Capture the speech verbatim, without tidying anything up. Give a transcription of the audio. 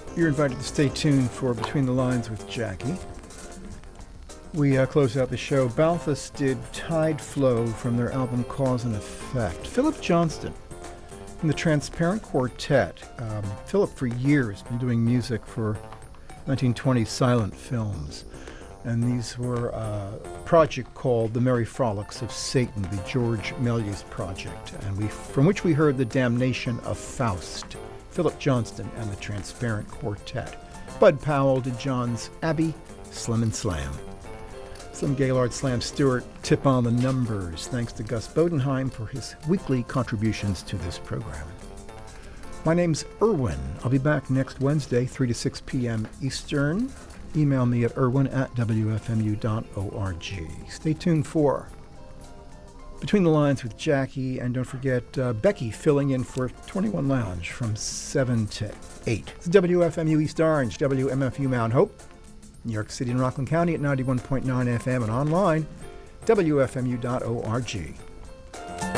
You're invited to stay tuned for Between the Lines with Jackie. We uh, close out the show. Balthus did Tide Flow from their album Cause and Effect. Philip Johnston from the Transparent Quartet. Um, Philip, for years, been doing music for nineteen twenties silent films. And these were uh, a project called The Merry Frolics of Satan, the George Méliès project, and we from which we heard The Damnation of Faust. Philip Johnston and the Transparent Quartet. Bud Powell did John's Abbey, Slim and Slam. Slim Gaillard, Slam Stewart, tip on the numbers. Thanks to Gus Bodenheim for his weekly contributions to this program. My name's Irwin. I'll be back next Wednesday, three to six p.m. Eastern. Email me at irwin at w f m u dot org. Stay tuned for Between the Lines with Jackie, and don't forget uh, Becky filling in for twenty-one Lounge from seven to eight. It's W F M U East Orange, W M F U Mount Hope, New York City and Rockland County at ninety-one point nine F M and online, w f m u dot org.